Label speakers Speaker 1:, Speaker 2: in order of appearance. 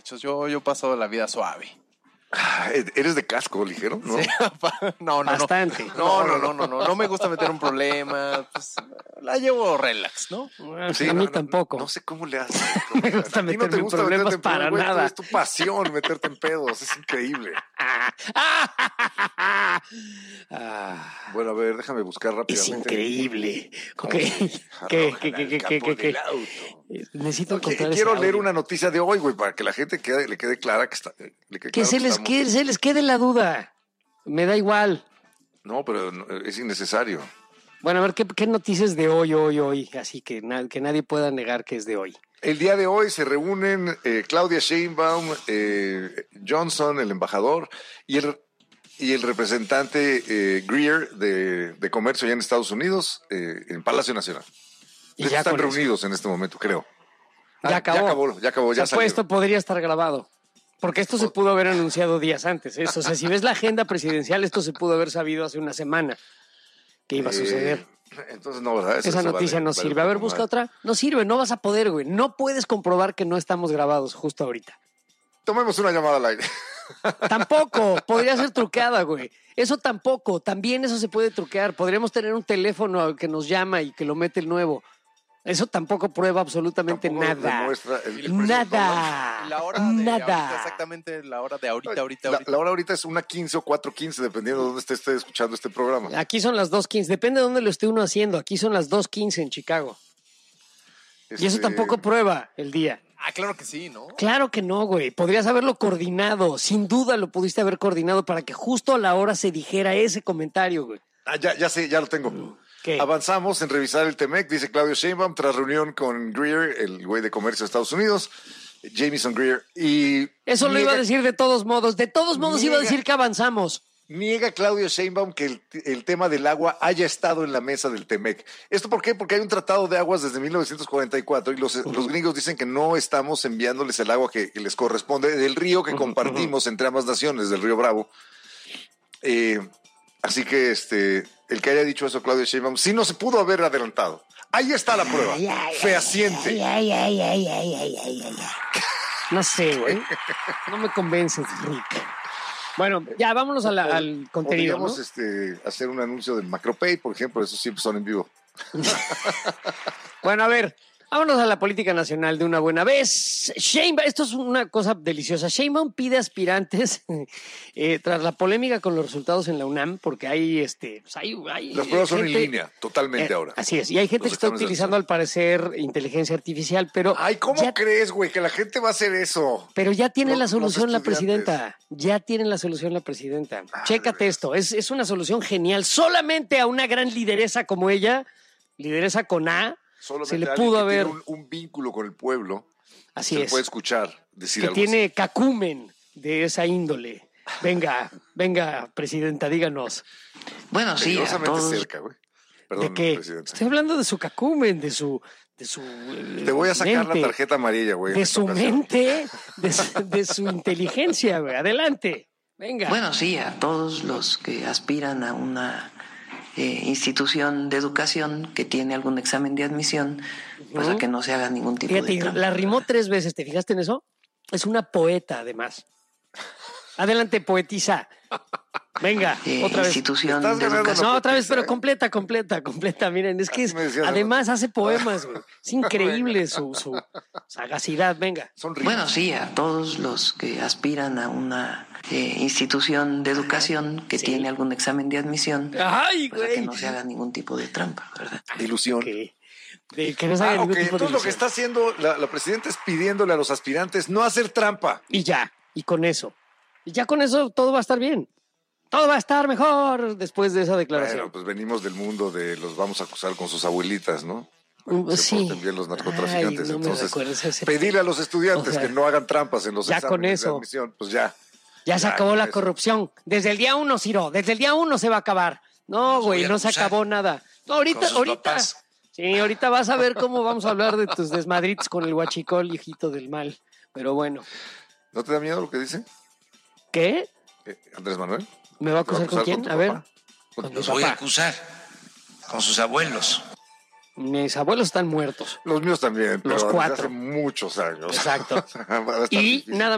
Speaker 1: muchachos. Yo paso la vida suave.
Speaker 2: ¿Eres de casco ligero? ¿No?
Speaker 1: Sí, no.
Speaker 3: Bastante.
Speaker 1: No me gusta meter un problema. Pues, la llevo relax, ¿no?
Speaker 3: Sí, a mí tampoco.
Speaker 2: No sé cómo le haces.
Speaker 3: Me gusta meterme en problemas para nada.
Speaker 2: Es tu pasión meterte en pedos. Es increíble. Bueno, a ver, déjame buscar rápidamente.
Speaker 3: Es increíble. ¿Qué? Necesito encontrar.
Speaker 2: Quiero leer una noticia de hoy, güey, para que la gente le quede clara que está.
Speaker 3: Que se les quede la duda. Me da igual.
Speaker 2: No, pero es innecesario.
Speaker 3: Bueno, a ver, ¿qué noticias de hoy? Así que nadie pueda negar que es de hoy.
Speaker 2: El día de hoy se reúnen Claudia Sheinbaum, Johnson, el embajador, y el representante Greer de Comercio allá en Estados Unidos, en Palacio Nacional.
Speaker 3: Y ya
Speaker 2: están reunidos en este momento, creo.
Speaker 3: Ya acabó.
Speaker 2: Ya salió.
Speaker 3: Esto podría estar grabado. Porque esto se pudo haber anunciado días antes. O sea, si ves la agenda presidencial, esto se pudo haber sabido hace una semana que iba a suceder.
Speaker 2: Entonces no, ¿verdad?
Speaker 3: Esa noticia no sirve. A ver, busca otra. No sirve, no vas a poder, güey. No puedes comprobar que no estamos grabados justo ahorita.
Speaker 2: Tomemos una llamada al aire.
Speaker 3: Tampoco, podría ser truqueada, güey. Eso tampoco, también eso se puede truquear. Podríamos tener un teléfono que nos llama y que lo mete el nuevo. Eso tampoco prueba absolutamente nada. Nada.
Speaker 1: La hora de ahorita, exactamente la hora de ahorita.
Speaker 2: La hora ahorita es 1:15 o 4:15, dependiendo de dónde esté escuchando este programa.
Speaker 3: Aquí son las 2:15, depende de dónde lo esté uno haciendo. Aquí son las 2:15 en Chicago. Y eso tampoco prueba el día.
Speaker 1: Ah, claro que sí, ¿no?
Speaker 3: Claro que no, güey. Podrías haberlo coordinado. Sin duda lo pudiste haber coordinado para que justo a la hora se dijera ese comentario, güey.
Speaker 2: Ya sé, ya lo tengo.
Speaker 3: ¿Qué?
Speaker 2: Avanzamos en revisar el TEMEC, dice Claudio Sheinbaum, tras reunión con Greer, el güey de comercio de Estados Unidos, Jamieson Greer. Y
Speaker 3: eso lo iba a decir de todos modos. De todos modos iba a decir que avanzamos.
Speaker 2: Niega Claudio Sheinbaum que el tema del agua haya estado en la mesa del TEMEC. ¿Esto por qué? Porque hay un tratado de aguas desde 1944 y los gringos dicen que no estamos enviándoles el agua que les corresponde del río que compartimos entre ambas naciones, del río Bravo. Así que el que haya dicho eso, Claudio Sheinbaum, sí no se pudo haber adelantado. Ahí está la prueba, fehaciente.
Speaker 3: No sé, güey. No me convences, Rick. Bueno, ya vámonos al contenido.
Speaker 2: Podríamos hacer un anuncio del Macropay, por ejemplo, esos siempre son en vivo.
Speaker 3: Bueno, a ver, vámonos a la política nacional de una buena vez. Sheinbaum, esto es una cosa deliciosa. Sheinbaum pide aspirantes tras la polémica con los resultados en la UNAM, porque hay
Speaker 2: las pruebas son en línea, totalmente ahora.
Speaker 3: Así es, y hay gente que está utilizando al parecer inteligencia artificial, pero...
Speaker 2: Ay, ¿cómo crees, güey, que la gente va a hacer eso?
Speaker 3: Pero ya tiene la solución la presidenta. Ya tiene la solución la presidenta. Chécate esto, es una solución genial. Solamente a una gran lideresa como ella, lideresa con A,
Speaker 2: solamente
Speaker 3: se le pudo haber
Speaker 2: un vínculo con el pueblo.
Speaker 3: Así
Speaker 2: se
Speaker 3: es.
Speaker 2: Puede escuchar decir
Speaker 3: que
Speaker 2: algo
Speaker 3: tiene
Speaker 2: así.
Speaker 3: cacumen de esa índole. Venga, presidenta, díganos.
Speaker 4: Bueno, sí, a todos.
Speaker 2: Cerca, güey. Perdón,
Speaker 3: ¿de qué?
Speaker 2: presidenta.
Speaker 3: Estoy hablando de su cacumen, de su
Speaker 2: te voy a sacar
Speaker 3: mente,
Speaker 2: la tarjeta amarilla, güey.
Speaker 3: de su mente, de su inteligencia, güey. Adelante, venga.
Speaker 4: Bueno, sí, a todos los que aspiran a una institución de educación que tiene algún examen de admisión, pues a que no se haga ningún tipo de trampa.
Speaker 3: La rimó 3 veces, ¿te fijaste en eso? Es una poeta, además. Adelante, poetisa. Venga, otra vez.
Speaker 4: Institución de educación.
Speaker 3: No, otra vez, pero completa. Miren, es que además hace poemas, güey. Es increíble su sagacidad. Venga.
Speaker 4: Bueno, sí, a todos los que aspiran a una institución de educación que tiene algún examen de admisión, pues a que no se haga ningún tipo de trampa, ¿verdad?
Speaker 2: De ilusión.
Speaker 3: Que no se haga ningún tipo de
Speaker 2: entonces lo que está haciendo la presidenta es pidiéndole a los aspirantes no hacer trampa.
Speaker 3: Y con eso. Y ya con eso todo va a estar bien. Todo va a estar mejor después de esa declaración.
Speaker 2: Bueno, pues venimos del mundo de los vamos a acusar con sus abuelitas, ¿no?
Speaker 3: Sí.
Speaker 2: Se porten bien los narcotraficantes.
Speaker 3: Ay, no
Speaker 2: entonces, pedirle a los estudiantes que no hagan trampas en los exámenes de admisión, pues ya.
Speaker 3: Ya se acabó la corrupción. Desde el día 1, Ciro. Desde el día 1 se va a acabar. No, güey, no se acabó nada. No, ahorita.
Speaker 1: Papás.
Speaker 3: Sí, ahorita vas a ver cómo vamos a hablar de tus desmadritos con el huachicol, hijito del mal. Pero bueno.
Speaker 2: ¿No te da miedo lo que dice?
Speaker 3: ¿Qué?
Speaker 2: ¿Andrés Manuel?
Speaker 3: ¿Me va a acusar con quién? A ver.
Speaker 5: Los voy a acusar con sus abuelos.
Speaker 3: Mis abuelos están muertos.
Speaker 2: Los míos también, pero
Speaker 3: los 4.
Speaker 2: desde hace muchos años.
Speaker 3: Exacto. Y nada